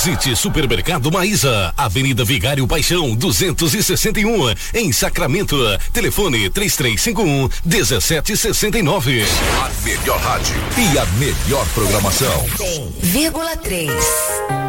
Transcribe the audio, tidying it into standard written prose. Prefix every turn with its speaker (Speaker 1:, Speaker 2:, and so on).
Speaker 1: Visite Supermercado Maísa, Avenida Vigário Paixão, 261, em Sacramento. Telefone 3351-1769.
Speaker 2: A melhor rádio e a melhor programação.
Speaker 3: 100,3.